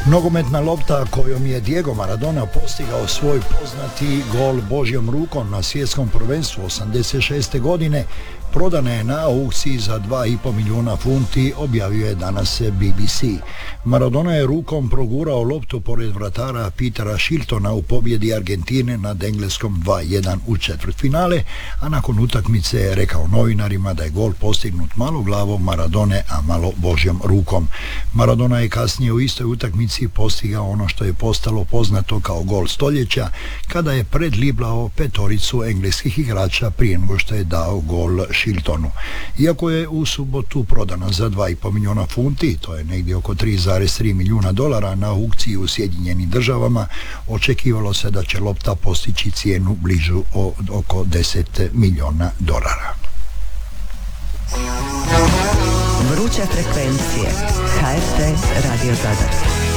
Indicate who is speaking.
Speaker 1: Nogometna lopta kojom je Diego Maradona postigao svoj poznati gol Božjom rukom na svjetskom prvenstvu 86. godine prodana je na aukciji za 2,5 milijuna funti, objavio je danas BBC. Maradona je rukom progurao loptu pored vratara Petera Shiltona u pobjedi Argentine nad Engleskom 2:1 u četvrtfinale, a nakon utakmice je rekao novinarima da je gol postignut malo glavom Maradone, a malo Božjom rukom. Maradona je kasnije u istoj utakmici postigao ono što je postalo poznato kao gol stoljeća, kada je predliblao petoricu engleskih igrača prije nego što je dao gol Shiltonu. Iako je u subotu prodana za 2,5 milijuna funti, to je negdje oko 3,3 milijuna dolara na aukciji u Sjedinjenim Državama, očekivalo se da će lopta postići cijenu bližu od oko 10 milijuna dolara.
Speaker 2: Vruće frekvencije. HRT Radio Zadar.